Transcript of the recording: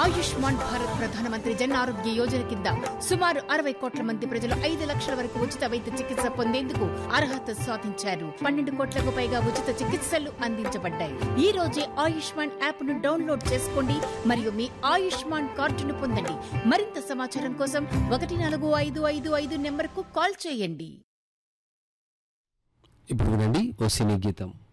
ఆయుష్మాన్ భారత్ ప్రధానమంత్రి జన్ ఆరోగ్య యోజన కింద సుమారు 60 కోట్ల మంది ప్రజలు 5 లక్షల వరకు ఉచిత వైద్య చికిత్స పొందేందుకు అర్హత సాధించారు. 12 కోట్లకు పైగా ఉచిత చికిత్సలు అందించబడ్డాయి. ఈ రోజే ఆయుష్మాన్ యాప్ ను డౌన్లోడ్ చేసుకోండి మరియు మీ ఆయుష్మాన్ కార్డును పొందండి. మరింత సమాచారం కోసం 14555 నెంబర్కు కాల్ చేయండి. ఇప్పుడు వినండి ఓ సినీ గీతం.